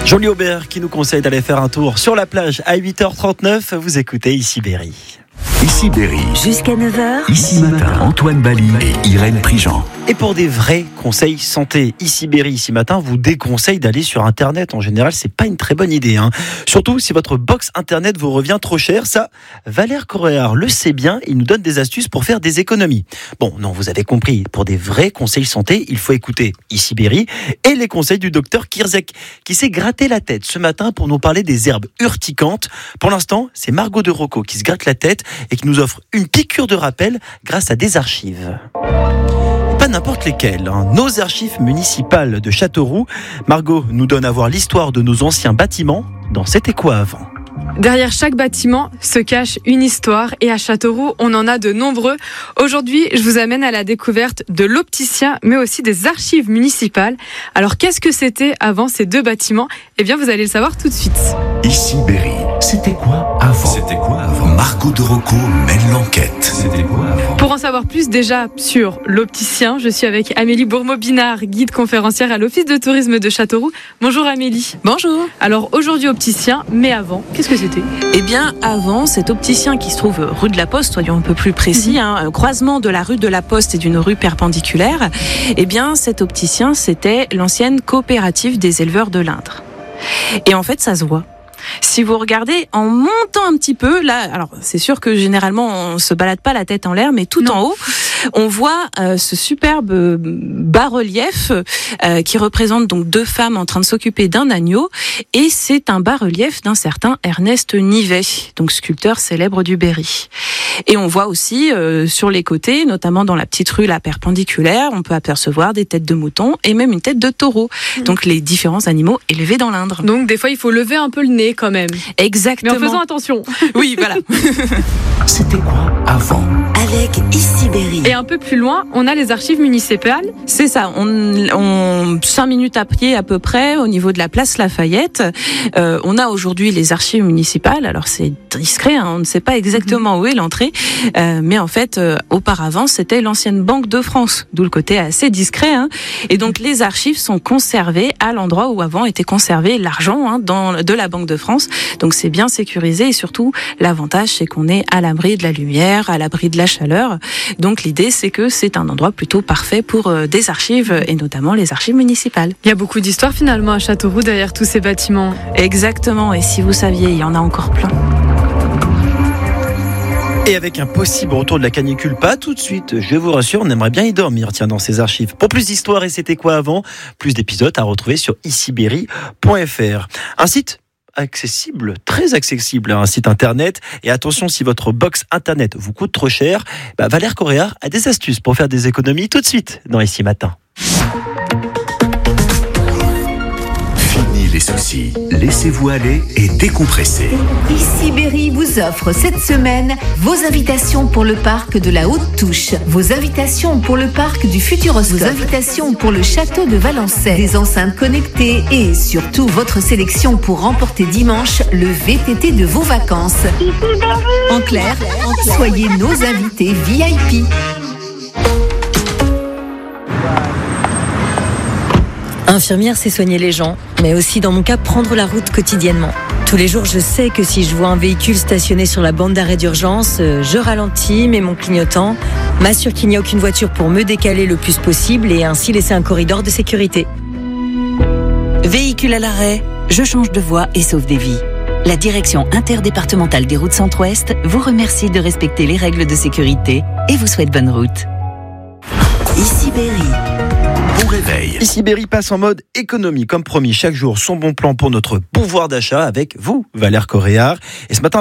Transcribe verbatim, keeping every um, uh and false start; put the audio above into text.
Jolie Aubert qui nous conseille d'aller faire un tour sur la plage à huit heures trente-neuf. Vous écoutez Ici Berry. Ici Berry. Jusqu'à neuf heures. Ici matin, Antoine Bali et Irène Prigent. Et pour des vrais conseils santé, Ici Berry, ici matin, vous déconseille d'aller sur Internet. En général, c'est pas une très bonne idée. Hein. Surtout si votre box Internet vous revient trop cher. Ça, Valère Coréard le sait bien. Il nous donne des astuces pour faire des économies. Bon, non, vous avez compris. Pour des vrais conseils santé, il faut écouter Ici Berry et les conseils du docteur Kirzek, qui s'est gratté la tête ce matin pour nous parler des herbes urticantes. Pour l'instant, c'est Margot de Rocco qui se gratte la tête et qui nous offre une piqûre de rappel grâce à des archives. Pas n'importe lesquelles, hein. Nos archives municipales de Châteauroux. Margot nous donne à voir l'histoire de nos anciens bâtiments dans C'était quoi avant ? Derrière chaque bâtiment se cache une histoire et à Châteauroux, on en a de nombreux. Aujourd'hui, je vous amène à la découverte de l'opticien, mais aussi des archives municipales. Alors, qu'est-ce que c'était avant ces deux bâtiments ? Eh bien, vous allez le savoir tout de suite. Ici Berry. C'était quoi avant ? C'était quoi avant ? Margot de Rocco mène l'enquête. C'était quoi avant ? Pour en savoir plus déjà sur l'opticien, je suis avec Amélie Bourmeau-Binard, guide conférencière à l'Office de tourisme de Châteauroux. Bonjour Amélie. Bonjour. Alors aujourd'hui opticien, mais avant, qu'est-ce que c'était ? Eh bien avant, cet opticien qui se trouve rue de la Poste, soyons un peu plus précis, hein, un croisement de la rue de la Poste et d'une rue perpendiculaire, eh bien cet opticien c'était l'ancienne coopérative des éleveurs de l'Indre. Et en fait ça se voit. Si vous regardez en montant un petit peu, là, alors c'est sûr que généralement on se balade pas la tête en l'air, mais tout non. en haut, on voit euh, ce superbe bas-relief euh, qui représente donc deux femmes en train de s'occuper d'un agneau, et c'est un bas-relief d'un certain Ernest Nivet, donc sculpteur célèbre du Berry. Et on voit aussi euh, sur les côtés, notamment dans la petite rue la perpendiculaire, on peut apercevoir des têtes de moutons et même une tête de taureau. Mmh. Donc les différents animaux élevés dans l'Indre. Donc des fois il faut lever un peu le nez quand même. Exactement. Mais en faisant attention. Oui, voilà. C'était quoi avant ? Avec Ici Berry. Et un peu plus loin, on a les archives municipales. C'est ça. On, on cinq minutes à pied à peu près, au niveau de la place Lafayette. Euh, on a aujourd'hui les archives municipales. Alors c'est discret, hein, on ne sait pas exactement mmh. où est l'entrée, euh, mais en fait, euh, auparavant, c'était l'ancienne Banque de France, d'où le côté assez discret. Hein. Et donc les archives sont conservées à l'endroit où avant était conservé l'argent hein, dans de la Banque de France. Donc c'est bien sécurisé et surtout l'avantage c'est qu'on est à l'abri de la lumière, à l'abri de la chaleur. Donc l'idée c'est que c'est un endroit plutôt parfait pour euh, des archives et notamment les archives municipales. Il y a beaucoup d'histoires finalement à Châteauroux derrière tous ces bâtiments. Exactement, et si vous saviez, il y en a encore plein. Et avec un possible retour de la canicule, pas tout de suite, je vous rassure, on aimerait bien y dormir, tiens, dans ces archives. Pour plus d'histoires et c'était quoi avant, plus d'épisodes à retrouver sur ici berry point f r. Un site accessible, très accessible, un site internet. Et attention, si votre box internet vous coûte trop cher, bah Valère Coréard a des astuces pour faire des économies tout de suite dans Ici Matin. Fini les soucis, laissez-vous aller et décompressez. Ici Berry vous offre cette semaine vos invitations pour le parc de la Haute-Touche, vos invitations pour le parc du Futuroscope, vos invitations pour le château de Valençay, des enceintes connectées et surtout votre sélection pour remporter dimanche le V T T de vos vacances. En clair, soyez nos invités V I P. Infirmière, c'est soigner les gens, mais aussi dans mon cas, prendre la route quotidiennement. Tous les jours, je sais que si je vois un véhicule stationné sur la bande d'arrêt d'urgence, je ralentis, mets mon clignotant, m'assure qu'il n'y a aucune voiture pour me décaler le plus possible et ainsi laisser un corridor de sécurité. Véhicule à l'arrêt, je change de voie et sauve des vies. La direction interdépartementale des routes Centre-Ouest vous remercie de respecter les règles de sécurité et vous souhaite bonne route. Ici Berry. Bon réveil. Ici Berry passe en mode économie. Comme promis, chaque jour, son bon plan pour notre pouvoir d'achat avec vous, Valère Coréard. Et ce matin,